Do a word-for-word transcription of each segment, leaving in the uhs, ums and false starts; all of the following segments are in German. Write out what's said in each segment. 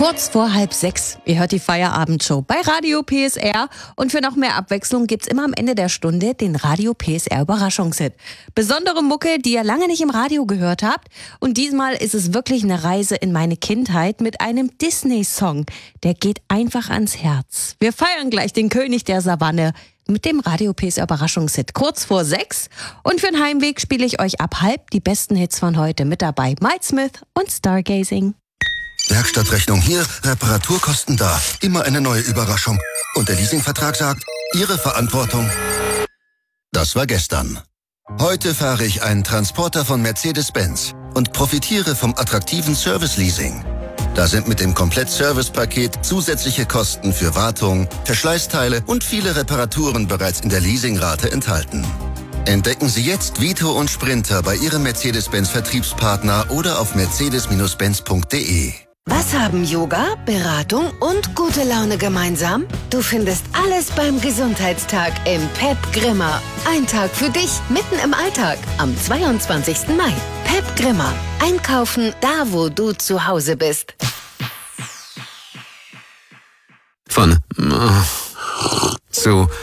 Kurz vor halb sechs. Ihr hört die Feierabendshow bei Radio P S R. Und für noch mehr Abwechslung gibt's immer am Ende der Stunde den Radio P S R Überraschungshit. Besondere Mucke, die ihr lange nicht im Radio gehört habt. Und diesmal ist es wirklich eine Reise in meine Kindheit mit einem Disney-Song. Der geht einfach ans Herz. Wir feiern gleich den König der Savanne mit dem Radio P S R Überraschungshit kurz vor sechs. Und für den Heimweg spiele ich euch ab halb die besten Hits von heute mit dabei. Mike Smith und Stargazing. Werkstattrechnung hier, Reparaturkosten da. Immer eine neue Überraschung. Und der Leasingvertrag sagt, Ihre Verantwortung. Das war gestern. Heute fahre ich einen Transporter von Mercedes-Benz und profitiere vom attraktiven Service-Leasing. Da sind mit dem Komplett-Service-Paket zusätzliche Kosten für Wartung, Verschleißteile und viele Reparaturen bereits in der Leasingrate enthalten. Entdecken Sie jetzt Vito und Sprinter bei Ihrem Mercedes-Benz-Vertriebspartner oder auf mercedes Benz punkt de. Was haben Yoga, Beratung und gute Laune gemeinsam? Du findest alles beim Gesundheitstag im Pep Grimmer. Ein Tag für dich mitten im Alltag am zweiundzwanzigsten Mai. Pep Grimmer. Einkaufen da, wo du zu Hause bist. Von zu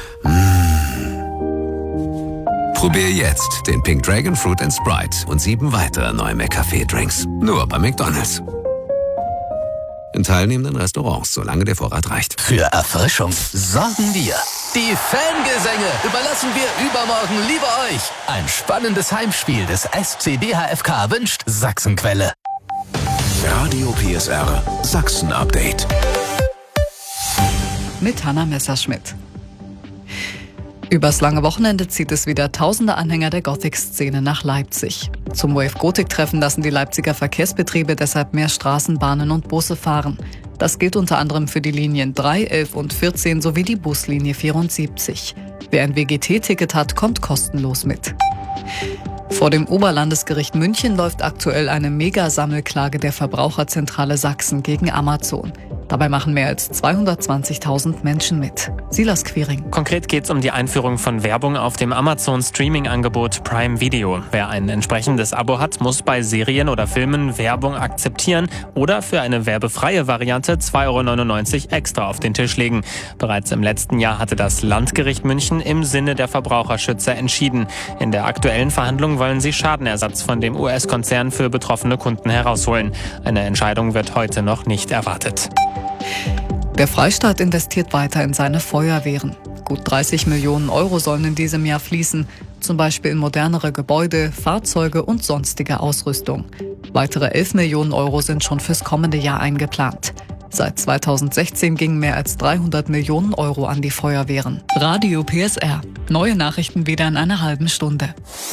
Probier jetzt den Pink Dragon Fruit and Sprite und sieben weitere neue McCafé-Drinks. Nur bei McDonald's. In teilnehmenden Restaurants, solange der Vorrat reicht. Für Erfrischung sorgen wir. Die Fangesänge überlassen wir übermorgen lieber euch. Ein spannendes Heimspiel des S C B H F K wünscht Sachsenquelle. Radio P S R Sachsen-Update. Mit Hanna Messerschmidt. Übers lange Wochenende zieht es wieder tausende Anhänger der Gothic-Szene nach Leipzig. Zum Wave-Gothic-Treffen lassen die Leipziger Verkehrsbetriebe deshalb mehr Straßenbahnen und Busse fahren. Das gilt unter anderem für die Linien drei, elf und vierzehn sowie die Buslinie vierundsiebzig. Wer ein W G T-Ticket hat, kommt kostenlos mit. Vor dem Oberlandesgericht München läuft aktuell eine Mega-Sammelklage der Verbraucherzentrale Sachsen gegen Amazon. Dabei machen mehr als zweihundertzwanzigtausend Menschen mit. Silas Quiring. Konkret geht es um die Einführung von Werbung auf dem Amazon-Streaming-Angebot Prime Video. Wer ein entsprechendes Abo hat, muss bei Serien oder Filmen Werbung akzeptieren oder für eine werbefreie Variante zwei Euro neunundneunzig extra auf den Tisch legen. Bereits im letzten Jahr hatte das Landgericht München im Sinne der Verbraucherschützer entschieden. In der aktuellen Verhandlung wollen sie Schadenersatz von dem U S-Konzern für betroffene Kunden herausholen. Eine Entscheidung wird heute noch nicht erwartet. Der Freistaat investiert weiter in seine Feuerwehren. Gut dreißig Millionen Euro sollen in diesem Jahr fließen, zum Beispiel in modernere Gebäude, Fahrzeuge und sonstige Ausrüstung. Weitere elf Millionen Euro sind schon fürs kommende Jahr eingeplant. Seit zweitausendsechzehn gingen mehr als dreihundert Millionen Euro an die Feuerwehren. Radio P S R. Neue Nachrichten wieder in einer halben Stunde.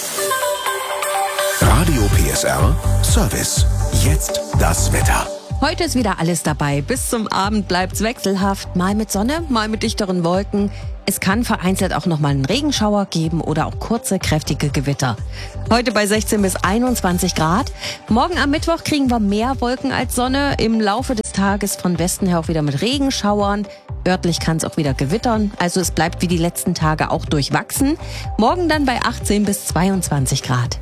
Radio P S R Service. Jetzt das Wetter. Heute ist wieder alles dabei. Bis zum Abend bleibt's wechselhaft. Mal mit Sonne, mal mit dichteren Wolken. Es kann vereinzelt auch noch mal einen Regenschauer geben oder auch kurze, kräftige Gewitter. Heute bei sechzehn bis einundzwanzig Grad. Morgen am Mittwoch kriegen wir mehr Wolken als Sonne. Im Laufe des Tages von Westen her auch wieder mit Regenschauern. Örtlich kann es auch wieder gewittern. Also es bleibt wie die letzten Tage auch durchwachsen. Morgen dann bei achtzehn bis zweiundzwanzig Grad.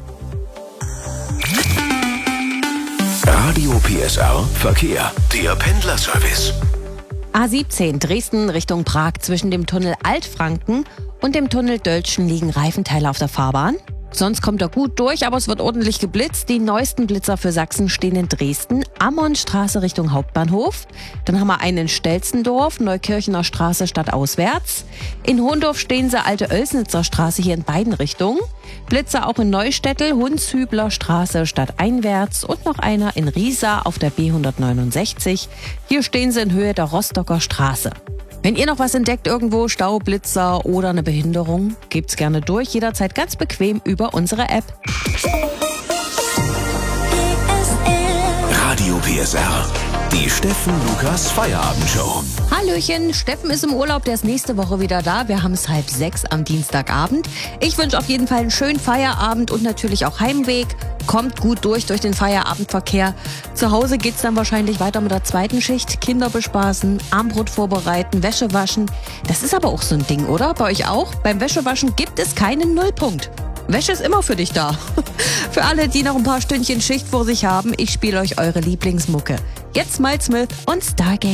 Radio P S R Verkehr. Der Pendlerservice. A siebzehn Dresden Richtung Prag. Zwischen dem Tunnel Altfranken und dem Tunnel Dölzschen liegen Reifenteile auf der Fahrbahn. Sonst kommt er gut durch, aber es wird ordentlich geblitzt. Die neuesten Blitzer für Sachsen stehen in Dresden. Ammonstraße Richtung Hauptbahnhof. Dann haben wir einen in Stelzendorf, Neukirchener Straße stadtauswärts. In Hohndorf stehen sie Alte Oelsnitzer Straße hier in beiden Richtungen. Blitzer auch in Neustädtel, Hundshübler Straße stadteinwärts und noch einer in Riesa auf der B hundertneunundsechzig. Hier stehen sie in Höhe der Rostocker Straße. Wenn ihr noch was entdeckt irgendwo, Stau, Blitzer oder eine Behinderung, gebt's gerne durch, jederzeit ganz bequem über unsere App. Radio P S R. Die Steffen Lukas Feierabendshow. Hallöchen, Steffen ist im Urlaub, der ist nächste Woche wieder da. Wir haben es halb sechs am Dienstagabend. Ich wünsche auf jeden Fall einen schönen Feierabend und natürlich auch Heimweg. Kommt gut durch durch den Feierabendverkehr. Zu Hause geht's dann wahrscheinlich weiter mit der zweiten Schicht. Kinder bespaßen, Armbrot vorbereiten, Wäsche waschen. Das ist aber auch so ein Ding, oder? Bei euch auch? Beim Wäschewaschen gibt es keinen Nullpunkt. Wäsche ist immer für dich da. Für alle, die noch ein paar Stündchen Schicht vor sich haben, ich spiele euch eure Lieblingsmucke. Jetzt Miles Smith und Stargate.